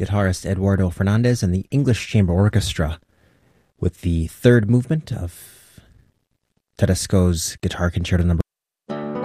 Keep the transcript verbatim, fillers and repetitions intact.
guitarist Eduardo Fernandez and the English Chamber Orchestra with the third movement of Tedesco's Guitar Concerto number